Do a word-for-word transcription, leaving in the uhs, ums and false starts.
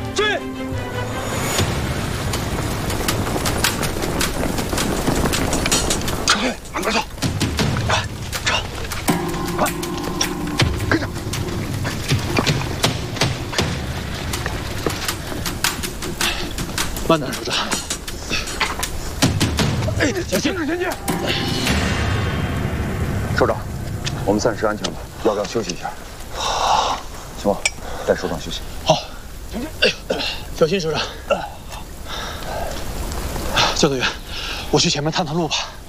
追！ 快，往快走！快，走！快，跟上！ 慢点，首长。哎，小心！前进！ 首长，我们暂时安全了，要不要休息一下？好，行吧，带首长休息。 好。哎呦，小心，首长。教导员，我去前面探探路吧。